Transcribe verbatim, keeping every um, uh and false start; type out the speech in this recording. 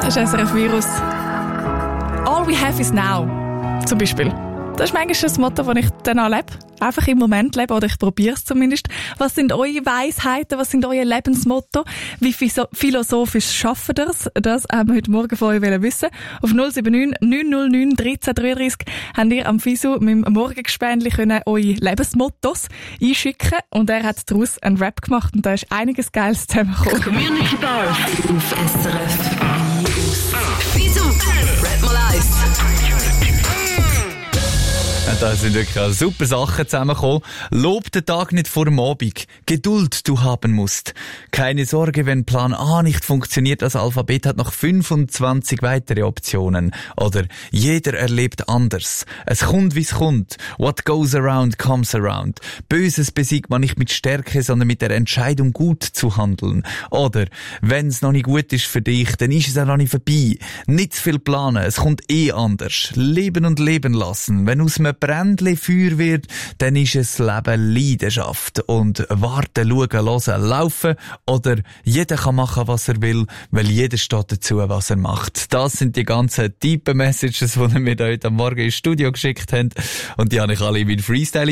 ist S R F Virus. All we have is now. Zum Beispiel. Das ist manchmal das Motto, das ich dann auch lebe. Einfach im Moment leben, oder ich probiere es zumindest. Was sind eure Weisheiten? Was sind eure Lebensmotto? Wie philosophisch schaffen ihr das? Das haben wir heute Morgen von euch wissen. Auf null sieben neun neun null neun eins drei drei drei habt ihr am Fisu mit dem Morgengespänli können eure Lebensmottos einschicken und er hat daraus einen Rap gemacht und da ist einiges Geiles zusammengekommen. Community Bar auf S R F. Fisu, Rap mal eins. Da sind wirklich auch super Sachen zusammengekommen. Lob den Tag nicht vor dem Abend. Geduld du haben musst. Keine Sorge, wenn Plan A nicht funktioniert. Das Alphabet hat noch fünfundzwanzig weitere Optionen. Oder jeder erlebt anders. Es kommt, wie es kommt. What goes around, comes around. Böses besiegt man nicht mit Stärke, sondern mit der Entscheidung, gut zu handeln. Oder, wenn es noch nicht gut ist für dich, dann ist es auch noch nicht vorbei. Nicht zu viel planen, es kommt eh anders. Leben und leben lassen. Wenn aus einem Brändli Feuer wird, dann ist es Leben Leidenschaft. Und warten, schauen, hören, laufen. Oder jeder kann machen, was er will, weil jeder steht dazu, was er macht. Das sind die ganzen tiefen Messages, die ihr mir heute am Morgen ins Studio geschickt habt. Und die habe ich alle in meinen Freestyle